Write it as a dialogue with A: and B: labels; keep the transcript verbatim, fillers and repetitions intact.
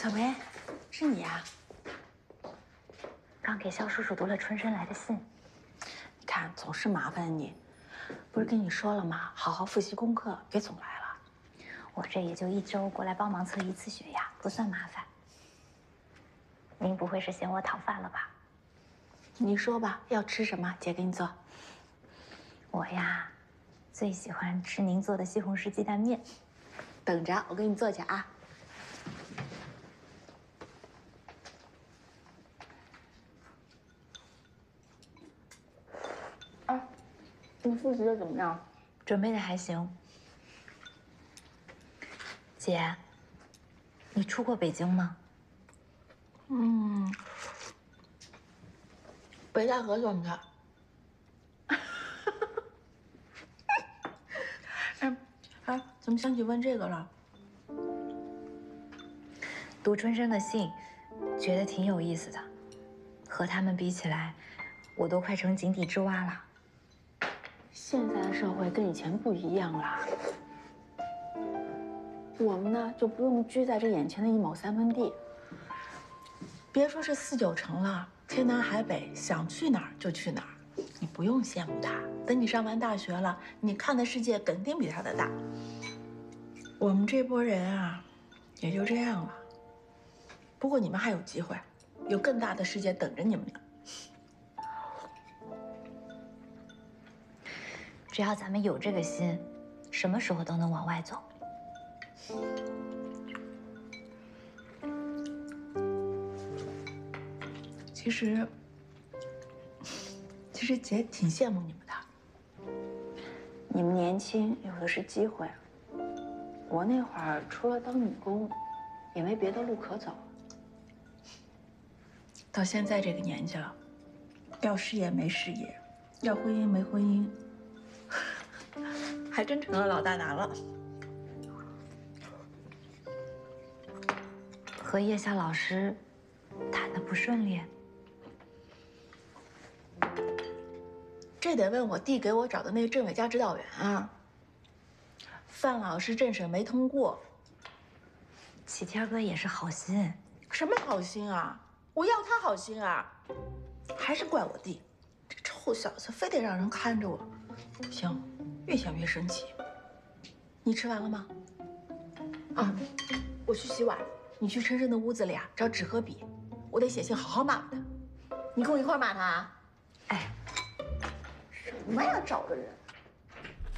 A: 小梅，是你呀？
B: 刚给肖叔叔读了春生来的信。
A: 你看，总是麻烦你。不是跟你说了吗？好好复习功课，别总来了。
B: 我这也就一周过来帮忙测一次血压，不算麻烦。您不会是嫌我讨饭了吧？
A: 你说吧，要吃什么？姐给你做。
B: 我呀，最喜欢吃您做的西红柿鸡蛋面。
A: 等着，我给你做去啊。啊，你复习的怎么样？
B: 准备的还行。姐，你出过北京吗？
A: 嗯，北戴河算不算？哎，哎，怎么想起问这个了？
B: 读春生的信，觉得挺有意思的。和他们比起来，我都快成井底之蛙了。
A: 现在的社会跟以前不一样啦。我们呢，就不用拘在这眼前的一亩三分地。别说是四九城了，天南海北，想去哪儿就去哪儿。你不用羡慕他，等你上完大学了，你看的世界肯定比他的大。我们这波人啊，也就这样了。不过你们还有机会，有更大的世界等着你们呢。
B: 只要咱们有这个心，什么时候都能往外走。
A: 其实，其实姐挺羡慕你们的。你们年轻，有的是机会。我那会儿除了当女工，也没别的路可走。到现在这个年纪了，要事业没事业，要婚姻没婚姻，还真成了老大难了。
B: 和叶夏老师谈的不顺利，
A: 这得问我弟给我找的那个政委加指导员啊。范老师政审没通过。
B: 启天哥也是好心，
A: 什么好心啊？我要他好心啊！还是怪我弟，这臭小子非得让人看着我。行，越想越生气。你吃完了吗？啊，我去洗碗，你去琛琛的屋子里啊找纸和笔，我得写信好好骂骂他。你跟我一块骂他啊？
B: 哎，
A: 什么呀，找个人。